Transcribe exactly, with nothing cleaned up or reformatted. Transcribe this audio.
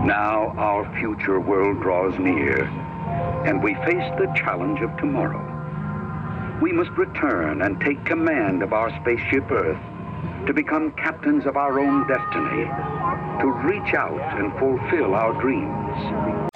Now our future world draws near, and we face the challenge of tomorrow. We must return and take command of our spaceship Earth to become captains of our own destiny, to reach out and fulfill our dreams.